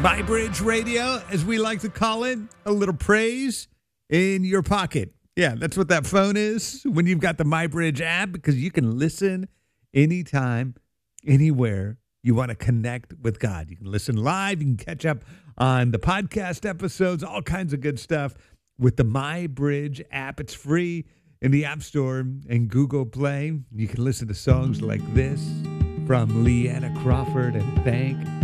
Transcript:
MyBridge Radio, as we like to call it, a little praise in your pocket. Yeah, that's what that phone is when you've got the MyBridge app, because you can listen anytime, anywhere you want to connect with God. You can listen live. You can catch up on the podcast episodes, all kinds of good stuff with the MyBridge app. It's free in the App Store and Google Play. You can listen to songs like this from Leanna Crawford and Thank